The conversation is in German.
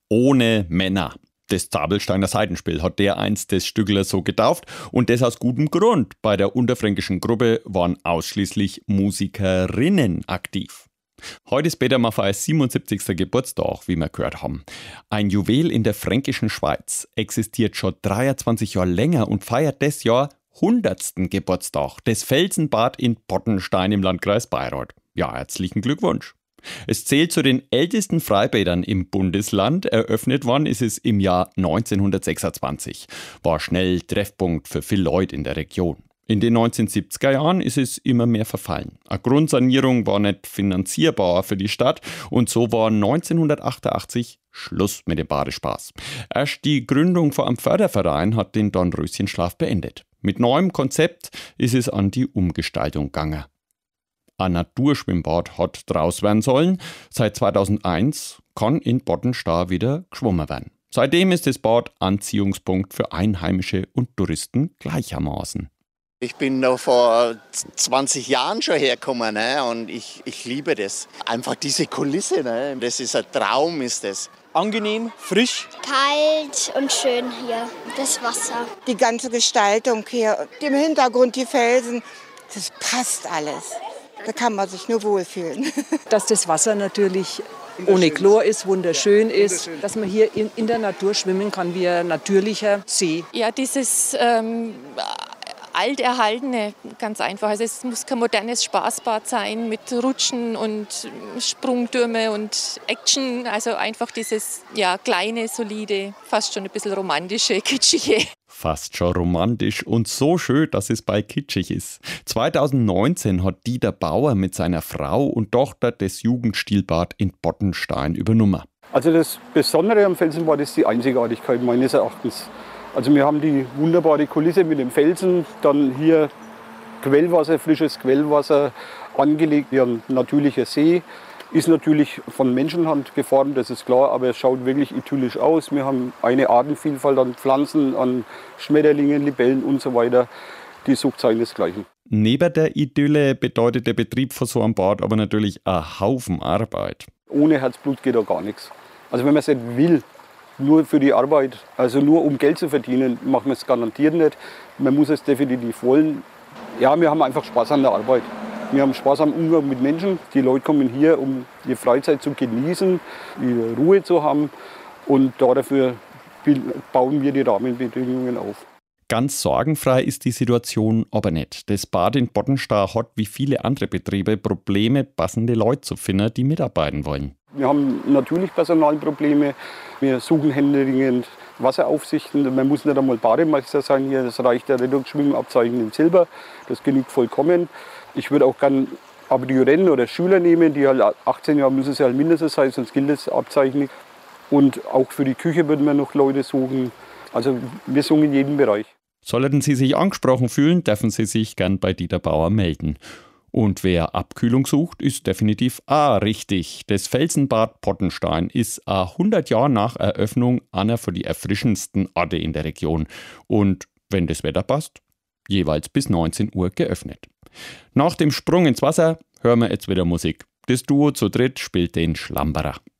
Ohne Männer. Das Zabelsteiner Saitenspiel hat der einst das Stückler so getauft und das aus gutem Grund. Bei der unterfränkischen Gruppe waren ausschließlich Musikerinnen aktiv. Heute ist Peter Maffeis 77. Geburtstag, wie wir gehört haben. Ein Juwel in der fränkischen Schweiz existiert schon 23 Jahre länger und feiert das Jahr 100. Geburtstag. Das Felsenbad in Pottenstein im Landkreis Bayreuth. Ja, herzlichen Glückwunsch. Es zählt zu den ältesten Freibädern im Bundesland. Eröffnet worden ist es im Jahr 1926. War schnell Treffpunkt für viele Leute in der Region. In den 1970er Jahren ist es immer mehr verfallen. Eine Grundsanierung war nicht finanzierbar für die Stadt und so war 1988 Schluss mit dem Badespaß. Erst die Gründung von einem Förderverein hat den Dornröschenschlaf beendet. Mit neuem Konzept ist es an die Umgestaltung gegangen. Ein Naturschwimmbad hat draus werden sollen. Seit 2001 kann in Boddenstah wieder geschwommen werden. Seitdem ist das Bad Anziehungspunkt für Einheimische und Touristen gleichermaßen. Ich bin noch vor 20 Jahren schon hergekommen, ne? Und ich liebe das. Einfach diese Kulisse, ne? Das ist ein Traum, ist das. Angenehm, frisch. Kalt und schön hier, das Wasser. Die ganze Gestaltung hier, im Hintergrund die Felsen, das passt alles. Da kann man sich nur wohlfühlen. Dass das Wasser natürlich ohne Chlor ist, wunderschön ist. Dass man hier in der Natur schwimmen kann, wie ein natürlicher See. Ja, dieses Alterhaltene, ganz einfach. Also es muss kein modernes Spaßbad sein mit Rutschen und Sprungtürme und Action. Also einfach dieses kleine, solide, fast schon ein bisschen romantische, kitschige. Fast schon romantisch und so schön, dass es bald kitschig ist. 2019 hat Dieter Bauer mit seiner Frau und Tochter das Jugendstilbad in Pottenstein übernommen. Also das Besondere am Felsenbad ist die Einzigartigkeit meines Erachtens. Also wir haben die wunderbare Kulisse mit dem Felsen, dann hier Quellwasser, frisches Quellwasser angelegt. Wir haben ein natürlicher See, ist natürlich von Menschenhand geformt, das ist klar, aber es schaut wirklich idyllisch aus. Wir haben eine Artenvielfalt an Pflanzen, an Schmetterlingen, Libellen und so weiter. Die sucht seinesgleichen. Neben der Idylle bedeutet der Betrieb von so einem Bad aber natürlich ein Haufen Arbeit. Ohne Herzblut geht da gar nichts. Also wenn man es nicht will, nur für die Arbeit, also nur um Geld zu verdienen, macht man es garantiert nicht. Man muss es definitiv wollen. Ja, wir haben einfach Spaß an der Arbeit. Wir haben Spaß am Umgang mit Menschen. Die Leute kommen hier, um die Freizeit zu genießen, die Ruhe zu haben. Und dafür bauen wir die Rahmenbedingungen auf. Ganz sorgenfrei ist die Situation aber nicht. Das Bad in Pottenstah hat wie viele andere Betriebe Probleme, passende Leute zu finden, die mitarbeiten wollen. Wir haben natürlich Personalprobleme. Wir suchen händeringend Wasseraufsichten. Man muss nicht einmal Bademeister sein hier. Das reicht der Rettungsschwimmabzeichen in Silber. Das genügt vollkommen. Ich würde auch gerne Abiturienten oder Schüler nehmen, die halt 18 Jahre müssen sie halt mindestens sein, sonst gilt das Abzeichen nicht. Und auch für die Küche würden wir noch Leute suchen. Also wir suchen in jedem Bereich. Sollten Sie sich angesprochen fühlen, dürfen Sie sich gern bei Dieter Bauer melden. Und wer Abkühlung sucht, ist definitiv richtig. Das Felsenbad Pottenstein ist 100 Jahre nach Eröffnung einer von den erfrischendsten Orte in der Region. Und wenn das Wetter passt, jeweils bis 19 Uhr geöffnet. Nach dem Sprung ins Wasser hören wir jetzt wieder Musik. Das Duo zu dritt spielt den Schlamperer.